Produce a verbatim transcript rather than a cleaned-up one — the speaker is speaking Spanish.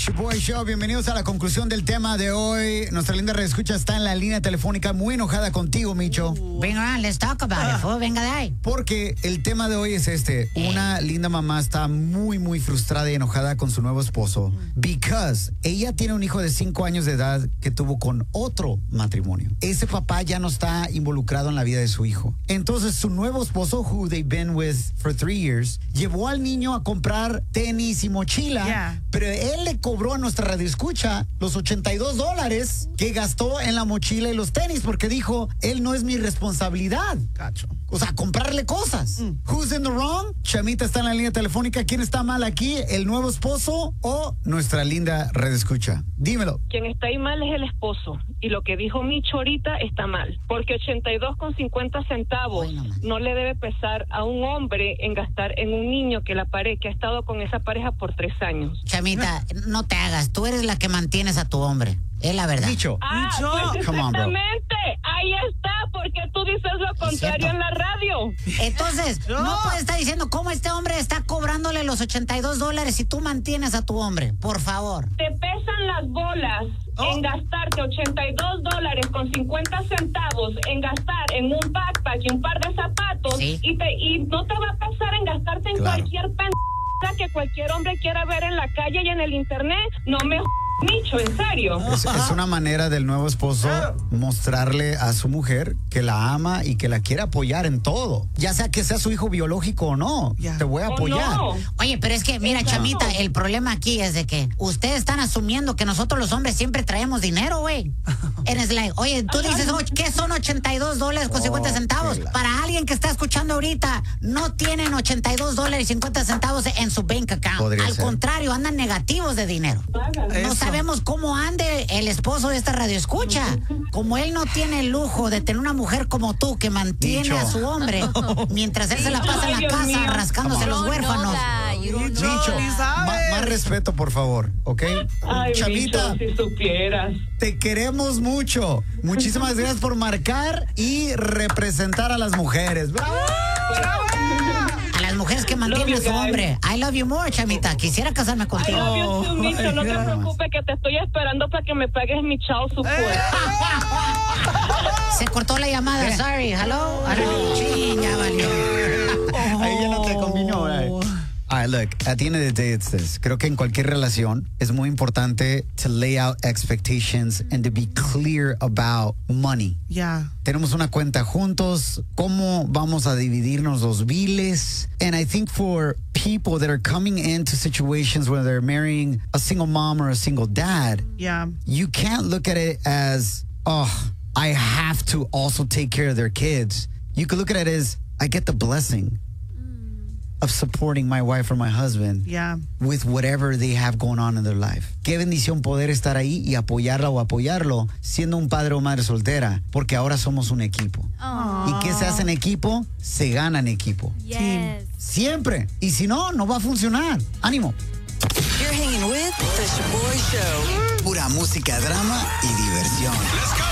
Shaboy Show, bienvenidos a la conclusión del tema de hoy. Nuestra linda reescucha está en la línea telefónica muy enojada contigo, Micho. Uh, Venga, let's talk about it, fool. Venga de ahí. Porque el tema de hoy es este. Una linda mamá está muy, muy frustrada y enojada con su nuevo esposo. Because ella tiene un hijo de cinco años de edad que tuvo con otro matrimonio. Ese papá ya no está involucrado en la vida de su hijo. Entonces, su nuevo esposo, who they've been with for three years, llevó al niño a comprar tenis y mochila. Yeah. Pero él le cobró a nuestra radioescucha los ochenta y dos dólares que gastó en la mochila y los tenis porque dijo, él no es mi responsabilidad. Cacho. O sea, comprarle cosas. Mm. Who's in the wrong? Chamita está en la línea telefónica. ¿Quién está mal aquí? ¿El nuevo esposo o nuestra linda radioescucha? Dímelo. Quien está ahí mal es el esposo. Y lo que dijo Micho ahorita está mal. Porque ochenta y dos con cincuenta centavos Bueno, no le debe pesar a un hombre en gastar en un niño que la pareja, que ha estado con esa pareja por tres años. Chamita, no te hagas. Tú eres la que mantienes a tu hombre. Es la verdad. Micho. Ah, Micho. pues Come on, bro. exactamente. Ahí está. Porque tú dices lo contrario en la radio. Entonces, Yo. no puedes estar diciendo cómo este hombre está cobrándole los ochenta y dos dólares si tú mantienes a tu hombre. Por favor. Te pesan las bolas Oh. en gastarte ochenta y dos dólares con cincuenta centavos en gastar en un backpack y un par de zapatos. Sí. Y, te, y no te va a pesar en gastarte en Claro. cualquier pendejada que cualquier hombre quiera ver en la calle y en el internet. No me j- Micho, en serio. Es, es una manera del nuevo esposo mostrarle a su mujer que la ama y que la quiere apoyar en todo. Ya sea que sea su hijo biológico o no. Ya. Te voy a ¿O apoyar. no? Oye, pero es que, mira, Exacto. Chamita, el problema aquí es de que ustedes están asumiendo que nosotros los hombres siempre traemos dinero, güey. And it's like, oye, tú dices, oh, ¿qué son ochenta y dos dólares con cincuenta centavos? la- Para alguien que está escuchando ahorita, no tienen ochenta y dos dólares y cincuenta centavos en su bank account. Podría Al ser. contrario, andan negativos de dinero. No Eso. sabemos cómo ande el esposo de esta radio escucha. Como él no tiene el lujo de tener una mujer como tú que mantiene Micho. a su hombre, mientras él se la pasa en Ay, la Dios casa mío. rascándose los huérfanos. Micho, Micho, ni ma- sabes. más respeto, por favor, ¿ok? Ay, Chamita, Micho, si supieras. te queremos mucho. Muchísimas gracias por marcar y representar a las mujeres. ¡Bravo! A las mujeres que mantienen a Love su you, guys. hombre. I love you more, Chamita. Quisiera casarme I contigo. love you too, Micho. No te Ay, preocupes que te estoy esperando para que me pagues mi chao support. Se cortó la llamada. Sorry. Hello. Hello. Sí, ya valió. Ahí ya no te combinó, eh. All right, look, at the end of the day, it's this. Creo que en cualquier relación es muy importante to lay out expectations and to be clear about money. Ya. Tenemos una cuenta juntos, cómo vamos a dividirnos los biles. And I think for people that are coming into situations where they're marrying a single mom or a single dad, Ya. you can't look at it as, oh, I have to also take care of their kids. You could look at it as, I get the blessing of supporting my wife or my husband Ya. with whatever they have going on in their life. Qué bendición poder estar ahí y apoyarla o apoyarlo siendo un padre o madre soltera, porque ahora somos un equipo. ¿Y qué se hace en equipo? Se gana en equipo. Yes. Siempre. Y si no, no va a funcionar. Ánimo. You're hanging with The Shaboy Show. Pura música, drama y diversión. Let's go.